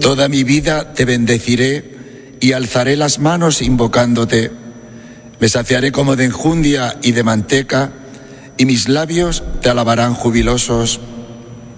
Toda mi vida te bendeciré y alzaré las manos invocándote. Me saciaré como de enjundia y de manteca, y mis labios te alabarán jubilosos.